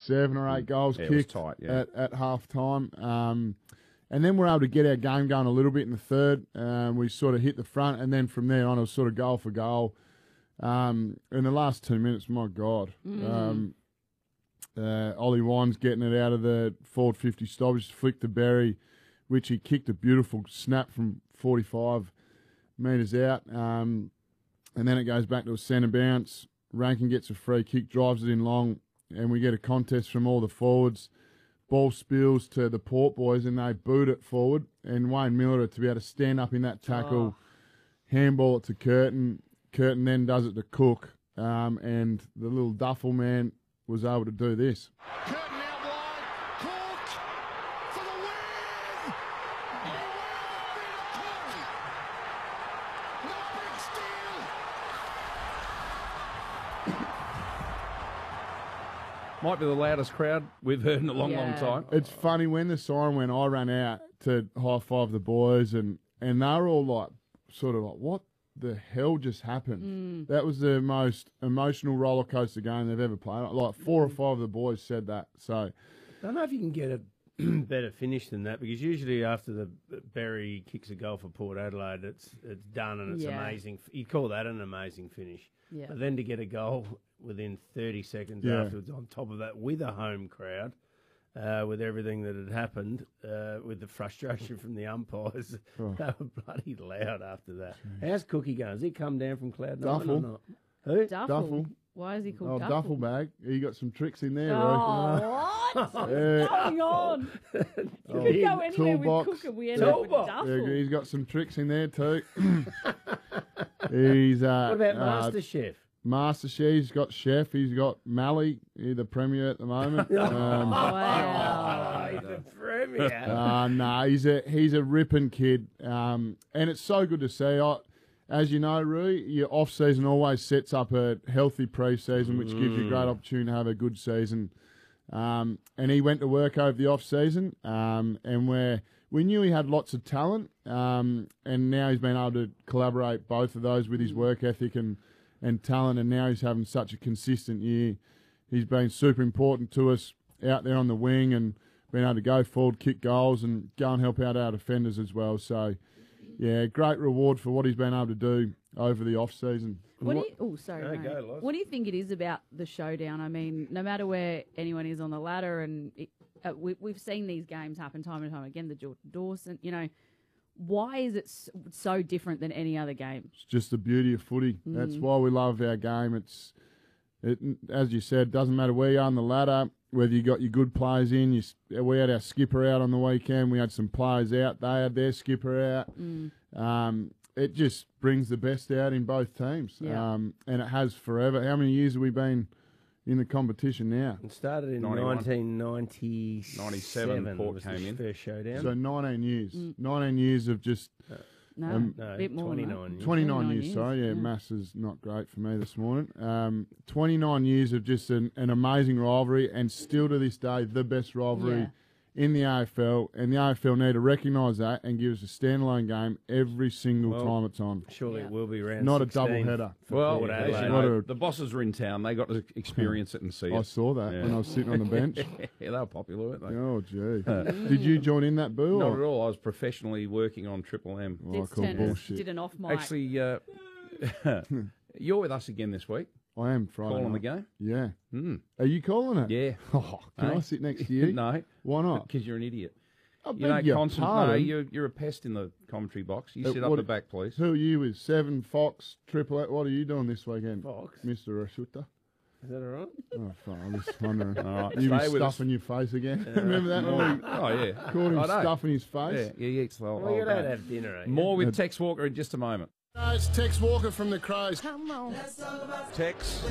7 or 8 goals Yeah, it was kicked tight, yeah. at half time. And then we're able to get our game going a little bit in the third. We sort of hit the front, and then from there on, it was sort of goal for goal. In the last 2 minutes, my God. Ollie Wine's getting it out of the forward 50 stoppage, flicked to Berry, which he kicked a beautiful snap from 45 metres out. And then it goes back to a centre bounce. Rankin gets a free kick, drives it in long, and we get a contest from all the forwards. Ball spills to the Port boys, and they boot it forward. And Wayne Miller, to be able to stand up in that tackle, handball it to Curtin. Curtin then does it to Cook, and the little duffel man was able to do this. Curtin out wide. Cook for the win. The big steal. Might be the loudest crowd we've heard in a long, long time. It's funny, when the siren went, I ran out to high-five the boys, and they were all like, sort of like, what the hell just happened? That was the most emotional roller coaster game they've ever played. Like 4 or 5 of the boys said that. So I don't know if you can get a better finish than that, because usually after the Berry kicks a goal for Port Adelaide, it's done and it's amazing. You call that an amazing finish. Yeah. But then to get a goal within 30 seconds afterwards on top of that with a home crowd, with everything that had happened, with the frustration from the umpires, they were bloody loud after that. How's Cookie going? Has he come down from Cloud 9 Duffel. or not? Who? Duffel. Why is he called Duffel? duffel bag. He got some tricks in there, Roy. Oh, what's going on? We go anywhere toolbox. with Cook and we end up with Toolbox. Duffel. Yeah, he's got some tricks in there too. He's What about Master Chef? Master Chef. He's got Chef. He's got Mally, he's the Premier at the moment. Wow. He's the Premier. No, he's a ripping kid, and it's so good to see. As you know, Rui, your off-season always sets up a healthy pre-season, which gives you a great opportunity to have a good season. And he went to work over the off-season, and we knew he had lots of talent, and now he's been able to collaborate both of those with his work ethic and talent, and now he's having such a consistent year. He's been super important to us out there on the wing and being able to go forward, kick goals, and go and help out our defenders as well. So, yeah, great reward for what he's been able to do over the off-season. What do you, oh, sorry. No, mate. go, Loz. What do you think it is about the showdown? I mean, no matter where anyone is on the ladder, and we've seen these games happen time and time again, the Jordan Dawson, why is it so different than any other game? It's just the beauty of footy. That's why we love our game. As you said, doesn't matter where you are on the ladder, whether you got your good players in. We had our skipper out on the weekend. We had some players out. They had their skipper out. It just brings the best out in both teams. Yeah. And it has forever. How many years have we been in the competition now? It started in 91. 1997. Port was came the in. first showdown. So 19 years. 19 years of just... No, no, a bit more. 29 years. 29 years, sorry. Yeah, maths is not great for me this morning. 29 years of just an amazing rivalry, and still to this day, the best rivalry in the AFL. And the AFL need to recognise that and give us a standalone game every single time it's on. Surely it will be round Not a 16 double-header. for Well, Port as Adelaide. you know, the bosses are in town. They got to experience it and see I it. saw that when I was sitting on the bench. Yeah, they were popular, weren't they? Oh, gee. Did you join in that, Boo? Not at all. I was professionally working on Triple M. Oh, cool bullshit. Did an off mic. Actually, you're with us again this week. I am Friday Calling the night. game? Yeah. Are you calling it? Yeah. Oh, can I Hey? sit next to you? No. Why not? Because you're an idiot. I You don't beg your concentrate. No, pardon. you're a pest in the commentary box. You sit what- up the back, please. Who are you with? 7, Fox, Triple Eight. What are you doing this weekend? Fox? Mr. Rashuta. Is that all right? Oh, fuck, I'm just wondering. All right, You stay be with us. stuffing your face again. Remember that? When Oh, yeah. we caught him I know. stuffing his face. Yeah, he eats the whole Well, you don't day. have dinner, eh? More with Tex Walker in just a moment. It's Tex Walker from the Crows. Tex.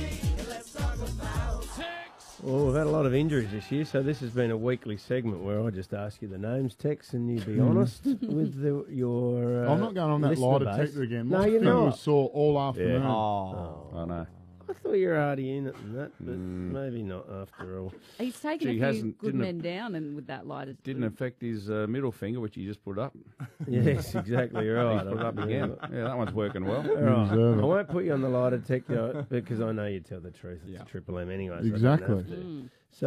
Well, we've had a lot of injuries this year, so this has been a weekly segment where I just ask you the names, Tex, and you be honest with your I'm not going on that lie listener base. detector again. No, My you're finger not. was sore all afternoon. I know. I thought you were already in it and that, but maybe not after all. He's taken Gee, a few hasn't- good didn't men down, and with that light, Didn't affect his middle finger, which he just put up. Yes, exactly right. Put it up again. Yeah, that one's working well. All right. Deserve it. I won't put you on the lie detector because I know you tell the truth. It's a Triple M anyway. So I don't Exactly. have to.